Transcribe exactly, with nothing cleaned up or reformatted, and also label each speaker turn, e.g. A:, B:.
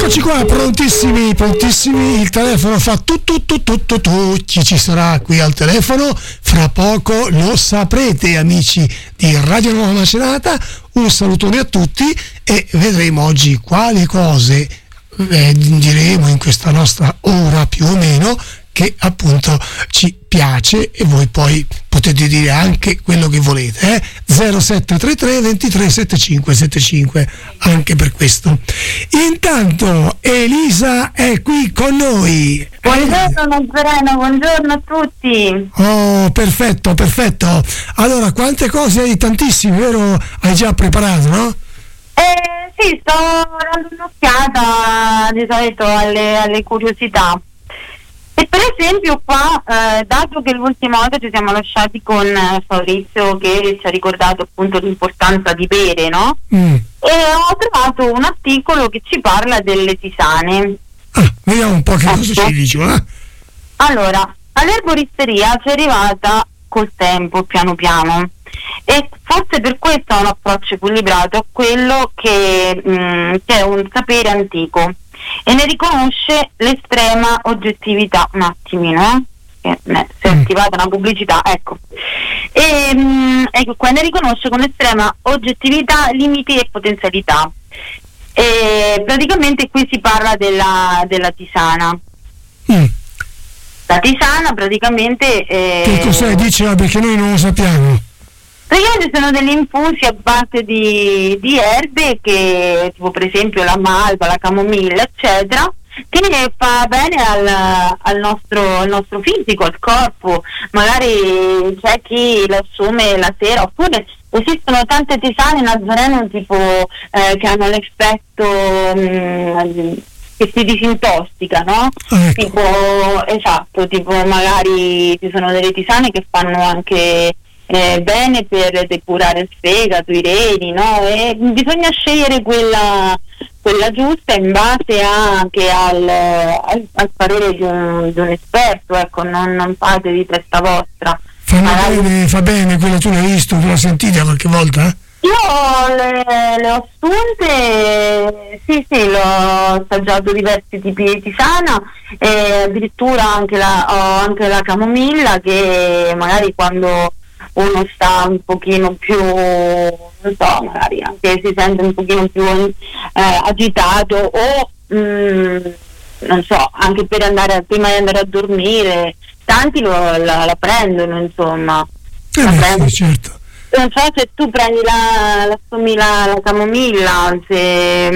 A: Eccoci qua, prontissimi, prontissimi, il telefono fa tu tu tu tu tu tu, chi ci sarà qui al telefono? Fra poco lo saprete, amici di Radio Nuova Macerata. Un salutone a tutti e vedremo oggi quali cose eh, diremo in questa nostra ora più o meno, che appunto ci piace, e voi poi potete dire anche quello che volete, eh? zero sette tre tre ventitré settantacinque settantacinque anche per questo. Intanto Elisa è qui con noi.
B: Buongiorno Nazareno, buongiorno a tutti.
A: Oh, perfetto, perfetto. Allora, quante cose hai? Tantissime, vero? Hai già preparato, no?
B: Eh sì, sto dando un'occhiata di solito alle, alle curiosità. E per esempio qua, eh, dato che l'ultima volta ci siamo lasciati con eh, Fabrizio che ci ha ricordato appunto l'importanza di bere, no? Mm. E ho trovato un articolo che ci parla delle tisane.
A: Ah, vediamo un po' che ecco. Cosa ci dice, eh?
B: Allora, all'erboristeria ci è arrivata col tempo, piano piano, e forse per questo ha un approccio equilibrato a quello che, mh, che è un sapere antico, e ne riconosce l'estrema oggettività. Un attimino, eh? Eh, si è attivata una pubblicità, ecco. E, mh, ecco qua, ne riconosce con estrema oggettività limiti e potenzialità. E praticamente qui si parla della, della tisana. Mm. La tisana praticamente eh,
A: che cos'è? Dicela, perché noi non lo sappiamo.
B: Praticamente sono degli infusi a base di, di erbe, che tipo per esempio la malva, la camomilla eccetera, che fa bene al, al, nostro, al nostro fisico, al corpo. Magari c'è chi lo assume la sera, oppure esistono tante tisane Nazareno tipo eh, che hanno l'effetto mh, che si disintossica, no? Ecco. Tipo, esatto, tipo magari ci sono delle tisane che fanno anche eh, bene per depurare il fegato, i reni, no? E bisogna scegliere quella, quella giusta in base anche al, al, al parere di un, di un esperto, ecco, non, non fate di testa vostra.
A: Fa bene, fa bene, quella tu l'hai visto, tu l'hai sentita qualche volta?
B: Io le, le ho assunte, sì sì, l'ho assaggiato diversi tipi di tisana, e addirittura anche la, ho anche la camomilla, che magari quando uno sta un pochino più, non so, magari anche si sente un pochino più eh, agitato, o mh, non so, anche per andare, prima di andare a dormire, tanti lo, la, la prendono, insomma.
A: Eh
B: la
A: beh,
B: prendono.
A: sì, certo.
B: Non so se tu prendi la, la, la camomilla, se